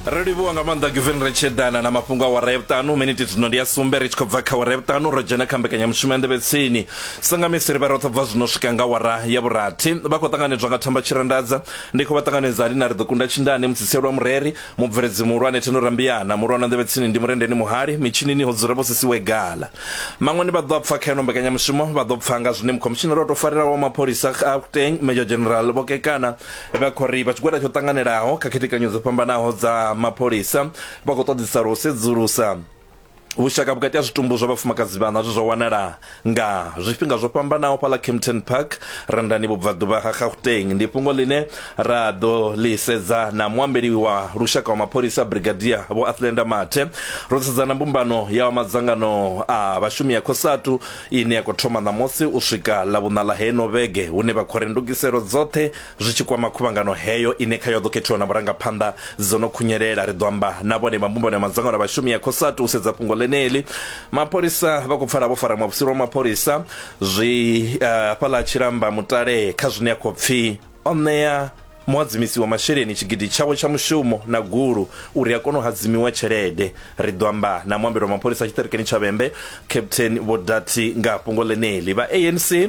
Radibu ngamanda given rechedana na mapunga wa reptanu minute tinodia sumbe richko vaka wa reptanu rojana kambeka nyamshimende betsini sanga mesere barota vazno shikanga wara ya burati bakotangane zwanga thamba chirandaza ndiko batanganeza ari nari dokunda chindane mtsisero mureri mubverezi murwane tinorambiana murwana ndebetsini ndimurendeni muhari michini ni hodzura bosisi wegala mangwani badopfa kheno mbeka nyamshimo badopfanga zwine mkomishina roto farira wa mapolisa Gauteng Major General Bokekana bakhori bachigwada chotanganelaho kakhetekanyo zopambanaho za mapolisa bakotodisa rose dzurusa ushaka bukati ya zvitumbu zvabafumakazi vana zvowanala nga zvifhinga zvopambanawo pala Kempton Park randani bobvaduba Gauteng ndipungo line rado lisedza na muambeli wa rushaka wa mapolisa brigadier vo Athlenda Mate rosedzana mbumbano ya madzangano a vashumi ya khosatu ine yakothoma namosi usvika lavunala heno vege une vakhorendukisero dzothe zvichikwama khuvangano heyo ine khayodokethiwa na varangaphanḓa zonokhunyelela ridwamba navone mambumbano ya madzangano a vashumi ya khosatu usedza pungo leneli mapolisa vakupfara vofara mavusiro wa mapolisa zwi pala chiramba mutale kha zwine ya khopfi oneya muhadzimisi wa masheleni chigidi chawo cha mushumo na guru uri akono hadzimiwa tshelede ridwamba na muambelo wa mapolisa chiterekeni cha Vhembe Captain Vodati nga pungo leneli va ANC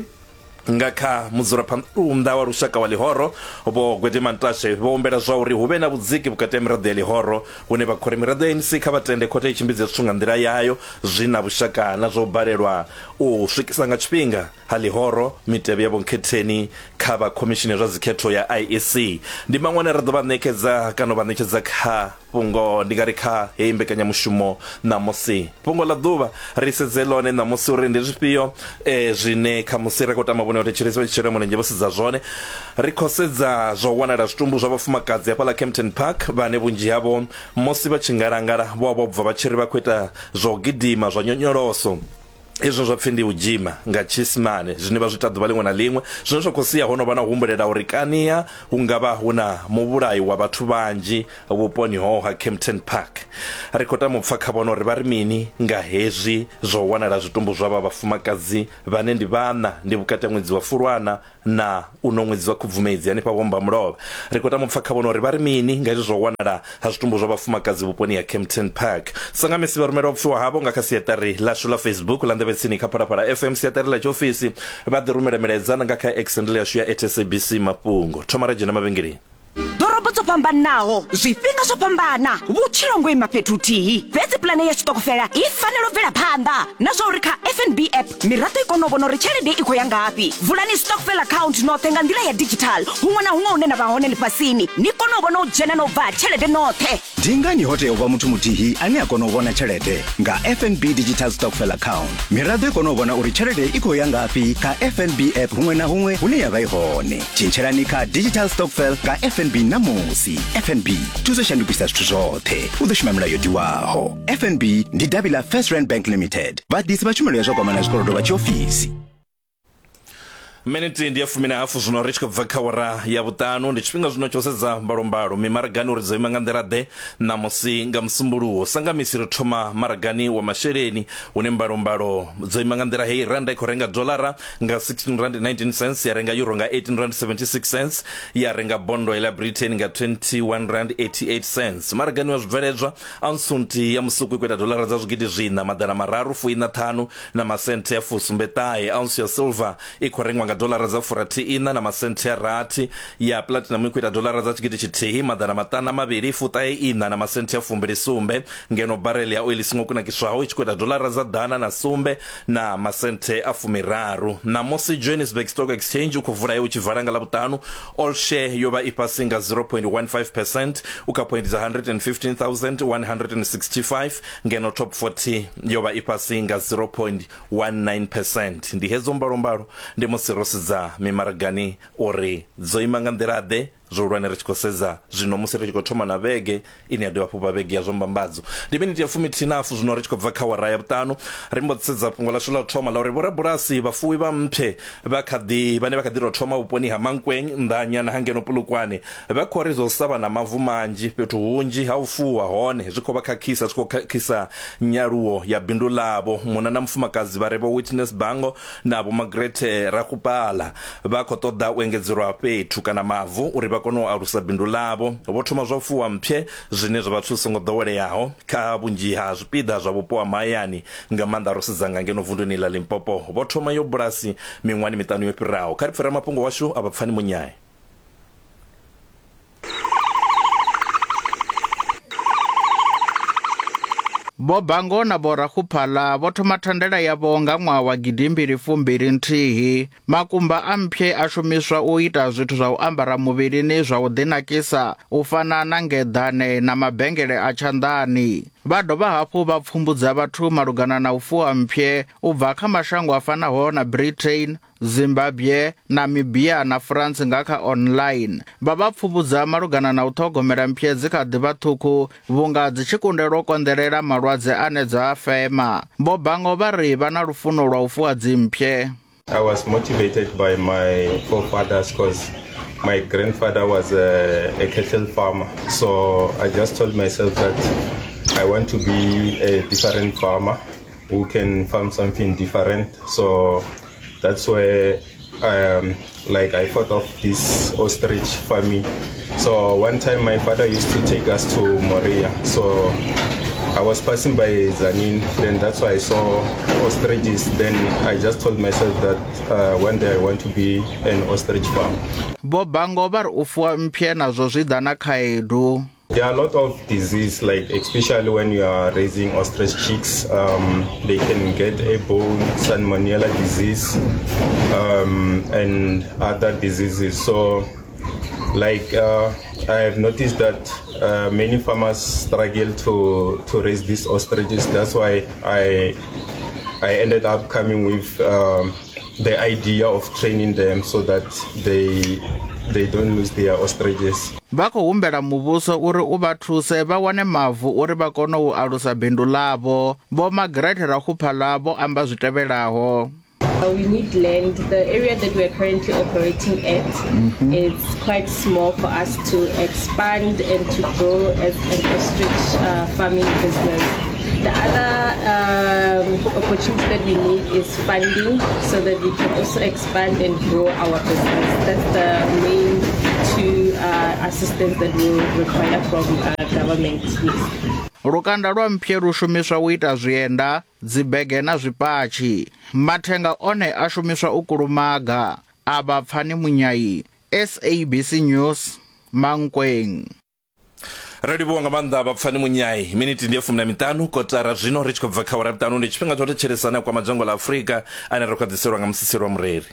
ngakha muzuraphanḓa wa rushaka wa Lihoro vo gwede mantashe vombela zwa uri huve na vhudziki vhukati ha miraḓo ya Lihoro hune vakhori miraḓo ya ANC kha vatende khothe ichimbidze zwithu nga nḓila yayo zwina vhushaka na zwo balelwa u swikisa nga tshifhinga ha Lihoro mitevhe ya vonkhetheni kha vha khomishini zwa dzikhetho ya IEC ndi maṅwane ra ḓo vha ṋekedza kana vha ṋetshedza kha pungo ndigari kha hei mbekanyamushumo namusi pungo la ḓuvha ri sedze ḽone namusi uri ndi zwifhio zwine kha musi ri khou tama vhone uri tshilisa tshire mulenzhe vhosedza zwone ri khou sedza zwo wanala zwitumbu zwa vhafumakadzi hafhaḽa Kempton Park vhane vhunzhi havho musi vha tshi ngalangala vho bva vha tshiri vha khou ita zwo gidima zwa nyonyoloso izwo zwa pfi ndi ujima nga tshisimane zwine vha zwita ḓuvha ḽiṅwe na ḽiṅwe zwine zwa khou sia hono vha na humbulela uri kaniya hungavha huna muvhulayi wa vhathu vhanzhi vhuponi ho ha Kempton Park ri khou tama upfa kha vhona uri vha ri mini nga hezwi zwo wanala zwitumbu zwa vhafumakadzi vhane ndi vhana ndi vhukati ha ṅwedzi wa Fulwana na uno ṅwedzi wa Khubvumedzi hanefha vhomba mulovha ri khou tama upfa kha vhona uri vha ri mini nga hezwi zwo wanala ha zwitumbu zwa vhafumakadzi vhuponi ha Kempton Park sanga mesi vha rumela upfiwa havho nga kha siatari ḽashu ḽa Facebook vetsini kha Phalaphala FM siatari ḽa tshiofisi vha ḓi rumela milaedzana nga kha extendle yashu ya SABC mafhungo thoma redzhena mavhengeleni ḓorobo dzo fhambanaho zwifhinga zwo fhambana vhutshilo ngo ima fhethu huthihi fhedzi pulane ya tshiṱokofela i fanela u bvela phanḓa na zwa uri kha FNB app miraḓo i kona u vhona uri tshelede i khou ya ngafhi vulani stokvel account noṱhe nga nḓila ya digital huṅwe na huṅwe hune na vha hone ḽifhasini ni kona u vhona u dzhena na u bva tshelede noṱhe ndi ngani ho tea u vha muthu muthihi ane a kona u vhona tshelede nga FNB digital stokvel account miraḓo i kona u vhona uri tshelede i khou ya ngafhi kha FNB app huṅwe na huṅwe hune ya vha i hone tshintshelani kha digital stokvel nga FNB namusi FNB thuso shandukisa zwithu zwoṱhe u ḓo shuma milayo tiwaho FNB ndi davhi ḽa First Rand Bank Limited vhaḓisi vha tshumelo ya zwa kwamana zwikolodo vha tshiofisi minute ndi ya 10:30 zwino ri tshi khou bva kha wara ya vhuṱanu ndi tshifhinga zwino tsho sedza mbalombalo mimaragani uri dzo ima nga nḓila ḓe namusi nga musumbuluwo sanga misi ri thoma maragani wa masheleni hune mbalombalo dzo ima nga nḓila hei randa i khou renga dolara nga 16 rand 19 cents ya renga euro nga 18 rand 76 cents ya renga bondo ya Britain nga 21 rand 88 cents maragani wa zwibveledzwa ansunti ya musuku ikweta dolara dza zwigidi zwina madana mararu fuina ṱhanu na masente ya fusumbe ṱahe ounce ya silver i khou rengwa dolara za 40 na masente ya rathi ya platinum ikwita dolara za chigidi chithihi madana matana maviri fuṱahe ina na masente ya fumbili sumbe ngeno barrel ya oil singo kunakiswaho ichikwita dolara za dana na sumbe na masente a fumiraru na mosi Johannesburg Stock Exchange ukuvula uchivala nga lavutanu all share yoba ipasi nga 0.15% ukapoint za 115,165 ngeno top 40 yoba ipasi nga 0.19% ndi hezo mbalombalo ndi mosi za mimaragani ori dzo ima nga nḓila ḓe zwo lwane ri tshi khou sedza zwino musi ri tshi khou thoma na vhege ine ya dovha hafhu vhege ya zwo mbambadzo ndi miniti ya 13 zwino ri tshi khou bva kha wara ya vhuṱanu ri mbo sedza fhungo ḽashu ḽa u thoma ḽa uri vhorabulasi vhafuwi vha mphe vhane vha kha ḓi tou thoma vhuponi ha Mankweng nnḓanyana ha ngeno Polokwane vha khou ri zwo sa vha na mavu manzhi fhethu hunzhi ha u fuwa hone zwi khou vha khakhisa zwi khou khakhisa nyaluwo ya bindu ḽavho muna na mufumakadzi vha re vho Witness Bango na vho Margaret Rakupala vha khou ṱoḓa u engedzerwa fhethu kana mavu uri vha kone u alusa bindu ḽavho vho thoma zwa fuwa mphe zwine zwa vha thusa ngo ḓoweleaho kha vhunzhi ha zwipiḓa zwa vhupo ha mahayani nga maanḓa ro sedza nga ngeno vunḓuni ḽa Limpopo vho thoma yo bulasi miṅwani miṱanu yo fhiraho. Kha ri pfhera mafhungo washu a Bapfani Munyayi. Bobango na Borakuphala vho thoma thandela yavho nga ṅwaha wa 2021. Makumba a mphe a shumiswa u ita zwithu zwa u ambara muvhilini zwa u ḓinakisa u fana na ngeḓane na mabengele a tshanḓani. Vha dovha hafhu vha pfumbudza vhathu malugana na u fuwa mphe u bva kha mashango a fanaho na Britain, Zimbabwe, Namibia na France nga kha online. Vha pfumbudza malugana na u ṱhogomela mphe dzi kha ḓivha ṱhukhu vhunga dzi tshi kundelwa konḓelela malwadze ane dza fema. Bobango vha ri vha na lufuno lwa u fuwa dzi mphe. I was motivated by my forefathers because my grandfather was a cattle farmer. So I just told myself that I want to be a different farmer who can farm something different. So that's where I thought of this ostrich farming. So one time my father used to take us to Moria. So I was passing by Zanin, then that's why I saw ostriches. Then I just told myself that one day I want to be an ostrich farmer. Bobango bar ufuwa mphe nazo zwidana khaedu. There are a lot of disease, like especially when you are raising ostrich chicks, they can get airborne salmonella disease and other diseases. So I have noticed that many farmers struggle to raise these ostriches. That's why I ended up coming with the idea of training them so that they don't lose their ostriches. Vha khou humbela muvhuso uri u vha thuse vha wane mavu uri vha kone u alusa bindu ḽavho. Vho Margaret Rakuphala vho amba zwi tevhelaho. We need land. The area that we're currently operating at is quite small for us to expand and to grow as an ostrich farming business. The other opportunity that we need is funding so that we can also expand and grow our business. That's the main two assistance that we will require from government. Lukanda lwa mphe rushumiswa u ita zwienda, dzibege na zwipatshi. Mathenga one a shumiswa u kulumaga. A Bapfani Munyayi, SABC News, Mankweng. Radio Bonga Manda Bapfani Munyayi, miniti ndiye 15 kotara zvino ri tshi bva kha ora 5 ndi tshifhinga tsho tetshelesana kwa madzhango la Afrika ane ro khwadziselwa nga musisiro wa Mureri.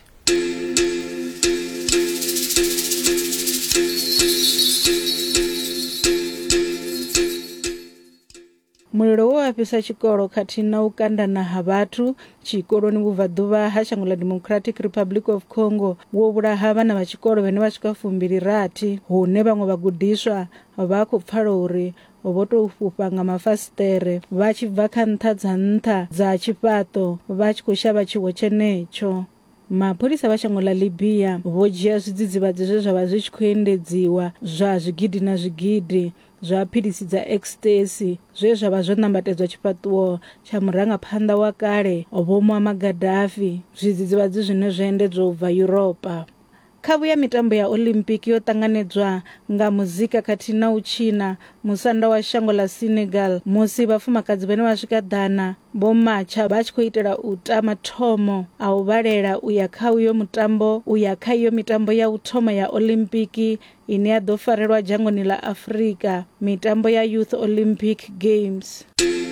Mulilo wo afisa tshikolo khathihi na u kandana ha vhathu tshikoloni vhubvaḓuvha ha shango ḽa Democratic Republic of Congo wo vhulaha vhana vha tshikolo vhane vha swika 26 hune vhaṅwe vhagudiswa vha khou pfala uri vho tou fhufha nga mafasiṱere vha tshi bva kha nṱha dza tshifhaṱo vha tshi khou shavha tshiwo tshenetsho. Mapholisa vha shango ḽa Libya vho dzhia zwidzidzivhadzi zwe zwa vha zwi tshi khou endedziwa zwa zwigidi na zwigidi zwa philisi dza ecstasy zwe zwa vha zwo nambatedzwa tshifhaṱuwo tsha murangaphanḓa wa kale Vho Muammar Gaddafi, zwidzidzivhadzi zwine zwa endedzwa u bva Europa. Khavu ya mitambo ya Olympic yo ṱanganedzwa nga muzika khathihi na u tshina musanda wa shango ḽa Senegal musi vhafumakadzi vhane vha swika ḓana vho matsha vha tshi khou itela u tama thomo a u vhalela u ya kha iyo mitambo ya u thoma ya Olympic ine ya ḓo farelwa dzhangoni ḽa Afrika, mitambo ya Youth Olympic Games.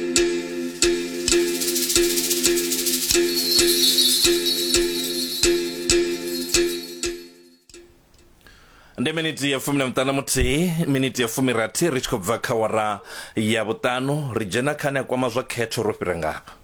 Ndi miniti ya 15 muthihi, miniti ya 16 ri tshi khou bva kha ora ya 5 ri dzhena kha ne kwama zwa khetho ro fhira ngafha.